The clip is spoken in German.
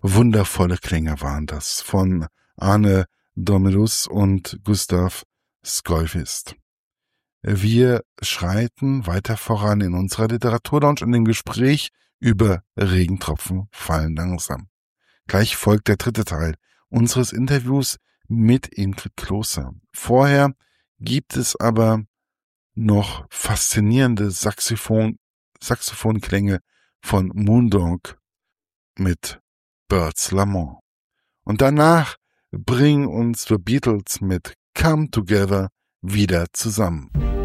Wundervolle Klänge waren das von Arne Dominus und Gustav Skolvist. Wir schreiten weiter voran in unserer Literaturlounge und im Gespräch über Regentropfen fallen langsam. Gleich folgt der dritte Teil unseres Interviews mit Ingrid Kloser. Vorher gibt es aber noch faszinierende Saxophonklänge von Moondog mit Birds Lamont. Und danach bringen uns The Beatles mit Come Together wieder zusammen.